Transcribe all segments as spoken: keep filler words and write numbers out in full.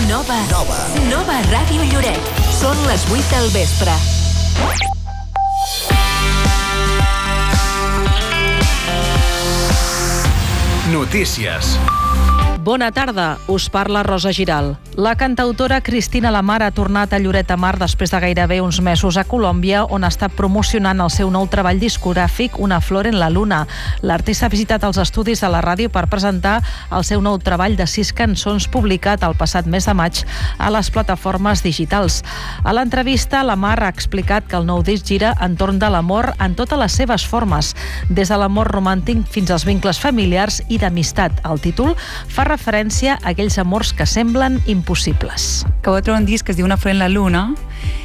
Nova. Nova. Nova Ràdio Lloret. Són les vuit del vespre. Notícies. Bona tarda, us parla Rosa Giral. La cantautora Cristina Lamar ha tornat a Lloret de Mar després de gairebé uns mesos a Colòmbia, on ha estat promocionant el seu nou treball discogràfic Una flor en la luna. L'artista ha visitat els estudis de la ràdio per presentar el seu nou treball de sis cançons publicat el passat mes de maig a les plataformes digitals. A l'entrevista, Lamar ha explicat que el nou disc gira entorn de l'amor en totes les seves formes, des de l'amor romàntic fins als vincles familiars i d'amistat. El títol fa referència a aquells amors que semblen impossibles. Acabo de trobar un disc que es diu Una flor en la luna.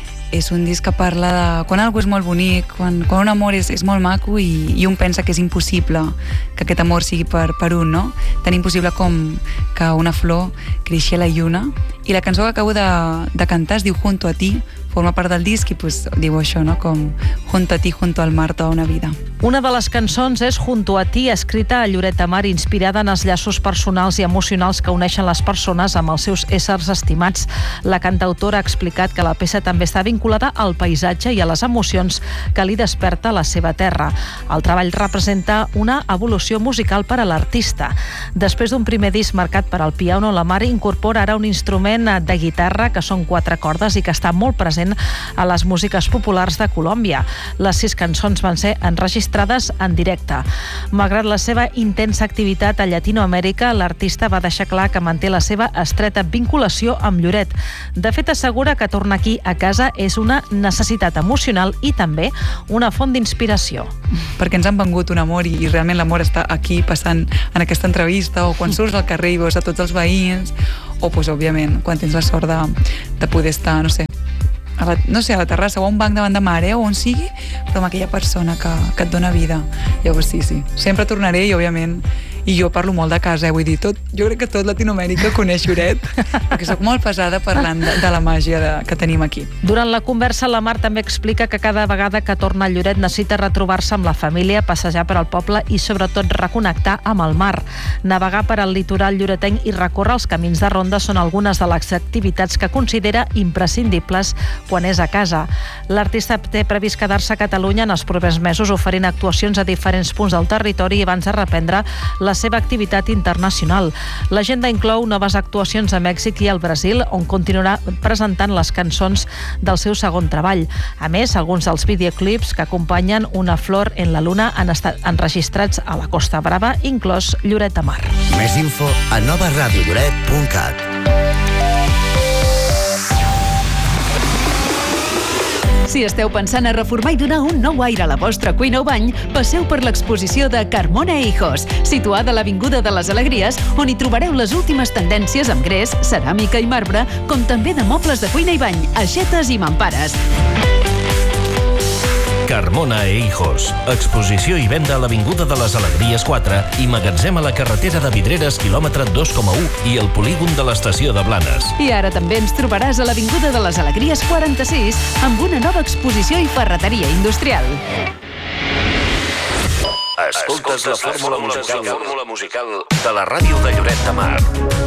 És un disc que parla de quan algú és molt bonic, quan, quan un amor és, és molt maco i, i un pensa que és impossible que aquest amor sigui per, per un, no? Tan impossible com que una flor creixi a la lluna. I la cançó que acabo de, de cantar es diu Junto a ti, forma part del disc i pues, diu això, no? Com Junto a ti, junto al mar, toda una vida. Una de les cançons és Junto a ti, escrita a Lloret de Mar, inspirada en els llaços personals i emocionals que uneixen les persones amb els seus éssers estimats. La cantautora ha explicat que la peça també està vinculada al paisatge i a les emocions que li desperta la seva terra. El treball representa una evolució musical per a l'artista. Després d'un primer disc marcat per al piano, Lamar incorpora ara un instrument de guitarra que són quatre cordes i que està molt present a les músiques populars de Colòmbia. Les sis cançons van ser enregistrades en directe. Malgrat la seva intensa activitat a Llatinoamèrica, l'artista va deixar clar que manté la seva estreta vinculació amb Lloret. De fet, assegura que tornar aquí a casa és una necessitat emocional i també una font d'inspiració. Perquè ens han vengut un amor i, i realment l'amor està aquí passant en aquesta entrevista, o quan surts al carrer i veus a tots els veïns, o, pues, òbviament, quan tens la sort de, de poder estar, no sé, a la, no sé, a la terrassa o a un banc davant de mar, eh, o on sigui, però amb aquella persona que, que et dona vida. Llavors sí, sí, sempre tornaré i òbviament, i jo parlo molt de casa, eh, vull dir, tot, jo crec que tot Latinoamèrica coneix Lloret, perquè soc molt pesada parlant de, de la màgia de, que tenim aquí. Durant la conversa, la Mar també explica que cada vegada que torna a Lloret necessita retrobar-se amb la família, passejar per al poble i sobretot reconnectar amb el mar. Navegar per al litoral lloretenc i recórrer els camins de ronda són algunes de les activitats que considera imprescindibles quan és a casa. L'artista té previst quedar-se a Catalunya en els propers mesos oferint actuacions a diferents punts del territori abans de reprendre la seva activitat internacional. L'agenda inclou noves actuacions a Mèxic i al Brasil, on continuarà presentant les cançons del seu segon treball. A més, alguns dels videoclips que acompanyen Una flor en la luna han estat enregistrats a la Costa Brava, inclòs Lloret de Mar. Més info a nova ràdio lloret punt cat. Si esteu pensant a reformar i donar un nou aire a la vostra cuina o bany, passeu per l'exposició de Carmona e Hijos, situada a l'Avinguda de les Alegries, on hi trobareu les últimes tendències amb gres, ceràmica i marbre, com també de mobles de cuina i bany, aixetes i mampares. Carmona e Hijos. Exposició i venda a l'Avinguda de les Alegries quatre i magatzem a la carretera de Vidreres, quilòmetre dos coma u, i el polígon de l'estació de Blanes. I ara també ens trobaràs a l'Avinguda de les Alegries quaranta-sis amb una nova exposició i ferreteria industrial. Escoltes la fórmula musical de la ràdio de Lloret de Mar.